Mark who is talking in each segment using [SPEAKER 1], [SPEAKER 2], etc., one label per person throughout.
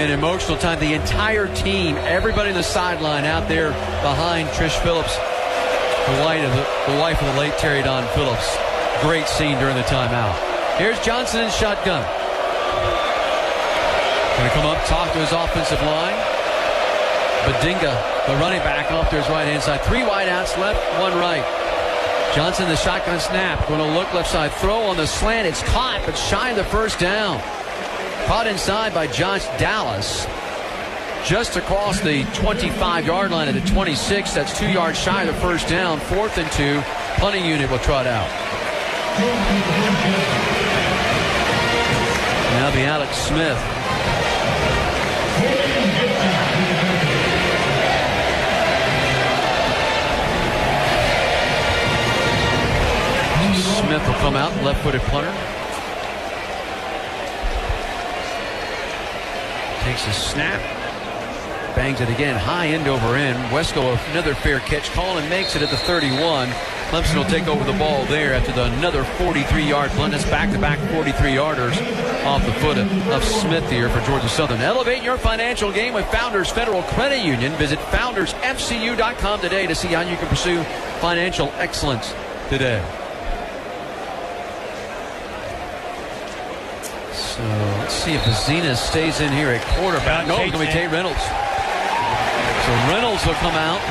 [SPEAKER 1] an emotional time. The entire team, everybody in the sideline out there behind Trish Phillips, the wife of the late Terry Don Phillips. Great scene during the timeout. Here's Johnson in shotgun. Going to come up, talk to his offensive line. Badinga, the running back, off to his right-hand side. 3 wideouts left, 1 right. Johnson, the shotgun snap. Going to look left side. Throw on the slant. It's caught, but shy of the first down. Caught inside by Josh Dallas. Just across the 25-yard line at the 26. That's 2 yards shy of the first down. 4th and 2. Punting unit will trot out. Now be Alex Smith. Smith will come out, left-footed punter. Takes a snap. Bangs it again, high end over end. Wesco, another fair catch call, and makes it at the 31. Clemson will take over the ball there after another 43-yard punt. That's back-to-back 43-yarders off the foot of Smith here for Georgia Southern. Elevate your financial game with Founders Federal Credit Union. Visit foundersfcu.com today to see how you can pursue financial excellence today. So let's see if Zena stays in here at quarterback. No, it's going to be Tate Reynolds. So Reynolds will come out.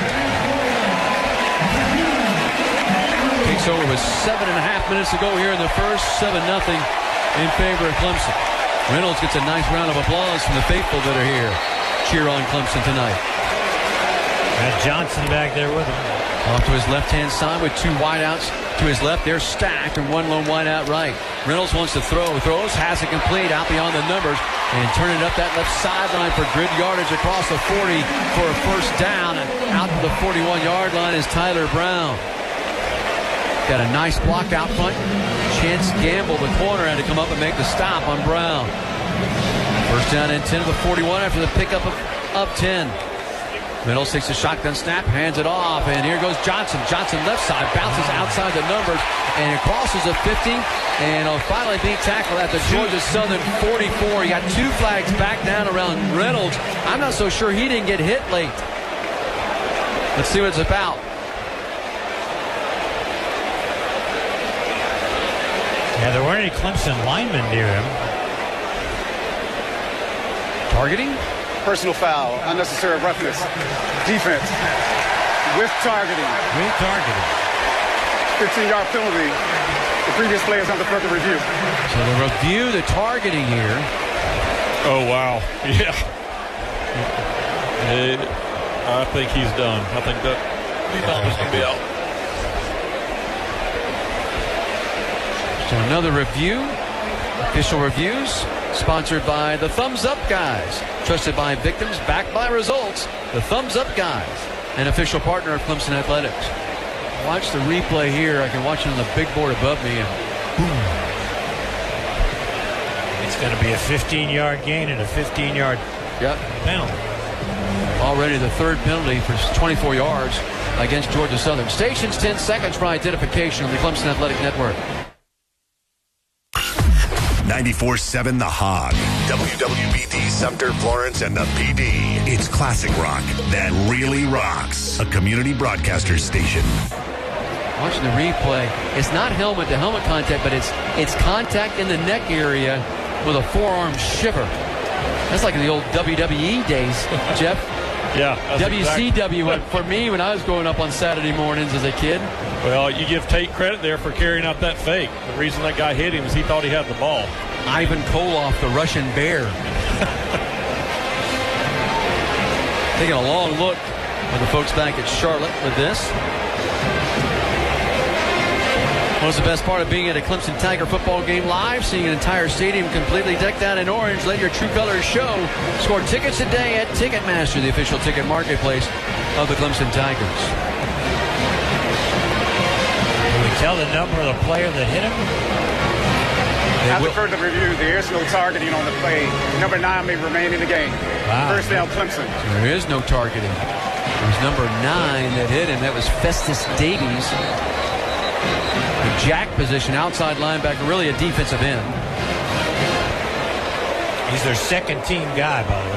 [SPEAKER 1] Takes over with 7.5 minutes to go here in the first. 7-0 in favor of Clemson. Reynolds gets a nice round of applause from the faithful that are here. Cheer on Clemson tonight.
[SPEAKER 2] Got Johnson back there with him.
[SPEAKER 1] Off to his left-hand side with 2 wideouts to his left. They're stacked and 1 lone wideout right. Reynolds wants to throw. Throws, has it complete out beyond the numbers. And turn it up that left sideline for good yardage across the 40 for a first down. And out to the 41-yard line is Tyler Brown. Got a nice block out front. Chance Gamble, the corner, had to come up and make the stop on Brown. First down and 10 of the 41 after the pickup of 10. Reynolds takes a shotgun snap, hands it off, and here goes Johnson. Johnson left side, bounces outside the numbers, and it crosses the 50, and will finally be tackled at the Georgia Southern 44. You got 2 flags back down around Reynolds. I'm not so sure he didn't get hit late. Let's see what it's about.
[SPEAKER 2] Yeah, there weren't any Clemson linemen near him.
[SPEAKER 1] Targeting?
[SPEAKER 3] Personal foul, unnecessary roughness, defense, with targeting. 15-yard penalty. The previous play is under further review.
[SPEAKER 1] So the review, the targeting here.
[SPEAKER 4] Oh, wow. Yeah. I think he's done. I think that is going to be out.
[SPEAKER 1] So another review. Official reviews. Sponsored by the Thumbs Up Guys. Trusted by victims, backed by results. The Thumbs Up Guys, an official partner of Clemson Athletics. Watch the replay here. I can watch it on the big board above me. And boom.
[SPEAKER 2] It's going to be a 15-yard gain and a 15-yard penalty.
[SPEAKER 1] Already the 3rd penalty for 24 yards against Georgia Southern. Stations 10 seconds for identification on the Clemson Athletic Network.
[SPEAKER 5] 94.7 The Hog. WWBD Sumter, Florence, and the PD. It's classic rock that really rocks. A community broadcaster station.
[SPEAKER 1] Watching the replay, it's not helmet-to-helmet contact, but it's contact in the neck area with a forearm shiver. That's like in the old WWE days, Jeff.
[SPEAKER 4] Yeah.
[SPEAKER 1] WCW for me when I was growing up on Saturday mornings as a kid.
[SPEAKER 4] Well, you give Tate credit there for carrying out that fake. The reason that guy hit him is he thought he had the ball.
[SPEAKER 1] Ivan Koloff, the Russian bear. Taking a long look at the folks back at Charlotte with this. What's the best part of being at a Clemson Tiger football game live? Seeing an entire stadium completely decked out in orange. Let your true colors show. Score tickets today at Ticketmaster, the official ticket marketplace of the Clemson Tigers.
[SPEAKER 2] Can we tell the number of the player that hit him?
[SPEAKER 3] After further review, there is no targeting on the play. Number 9 may remain in the game.
[SPEAKER 2] Wow.
[SPEAKER 3] First down, Clemson.
[SPEAKER 1] So there is no targeting. It was number 9 that hit him. That was Festus Davies. The jack position, outside linebacker, really a defensive end.
[SPEAKER 2] He's their second team guy, by the way.